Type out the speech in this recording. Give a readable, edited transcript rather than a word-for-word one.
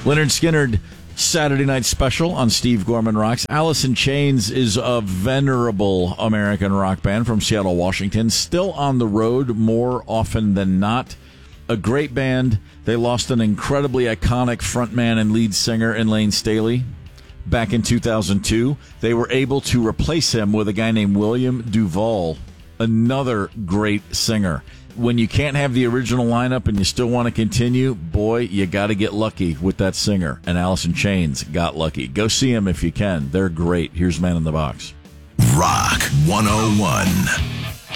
Leonard Skinner, Saturday Night Special on Steve Gorman Rocks. Alice in Chains is a venerable American rock band from Seattle, Washington, still on the road more often than not. A great band. They lost an incredibly iconic frontman and lead singer in Lane Staley back in 2002. They were able to replace him with a guy named William Duvall, another great singer. When you can't have the original lineup and you still want to continue, boy, you got to get lucky with that singer. And Alice in Chains got lucky. Go see them if you can. They're great. Here's Man in the Box. Rock 101.